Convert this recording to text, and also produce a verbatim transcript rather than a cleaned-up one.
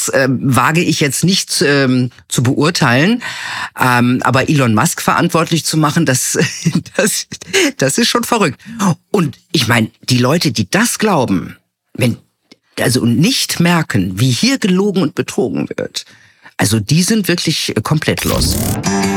das äh, wage ich jetzt nicht ähm, zu beurteilen. Ähm, aber Elon Musk verantwortlich zu machen, das, das, das ist schon verrückt. Und ich meine, die Leute, die das glauben, wenn also nicht merken, wie hier gelogen und betrogen wird, also die sind wirklich komplett los.